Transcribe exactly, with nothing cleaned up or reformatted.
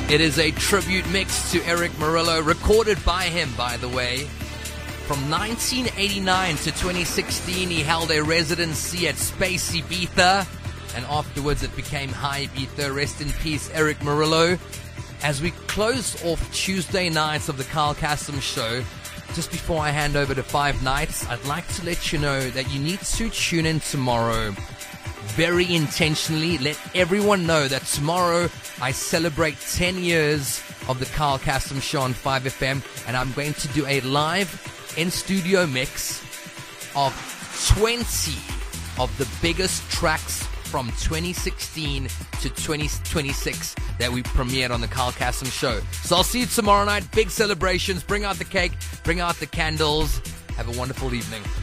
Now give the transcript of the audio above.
It is a tribute mix to Erick Morillo, recorded by him, by the way. From nineteen eighty-nine to twenty sixteen, he held a residency at Space Ibiza, and afterwards it became High Ibiza. Rest in peace, Erick Morillo. As we close off Tuesday nights of the Carl Kasem Show, just before I hand over to Five Nights, I'd like to let you know that you need to tune in tomorrow. Very intentionally, let everyone know that tomorrow I celebrate ten years of the Carl Kasem Show on five F M, and I'm going to do a live in-studio mix of twenty of the biggest tracks from twenty sixteen to twenty twenty-six that we premiered on the Carl Kasem Show. So I'll see you tomorrow night. Big celebrations. Bring out the cake. Bring out the candles. Have a wonderful evening.